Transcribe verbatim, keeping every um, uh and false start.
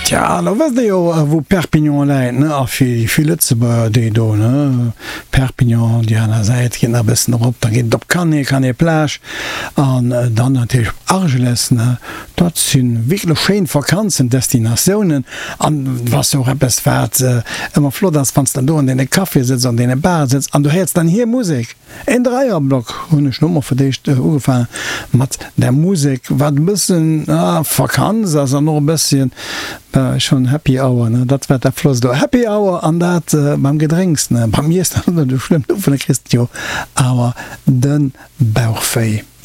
Ja, da was jo wo Perpignan leit ne a vi Lützeber déi do ne Perpignan Di annner seit gin a bessen op, da gin op kann e kann e plage an dann natürlich Argeles ne dat sinn wirklich schein Vakanzen Destinatiounen an was so best fährt immer flott as fanst dann do an den Kaffee sitzt an den Bar sitzt an du hältst dann hier Musik en Dreierblock hunne Schnummer verdecht ugefallen mat der Musik wat bisssen Vakanz as noch ein bisschen Uh, schon Happy Hour ne? Dat war der Floss do Happy Hour an dat uh, beim Gedrängs ne? Bei mir ist du schlimm du von der Christio aber den Bauchfei.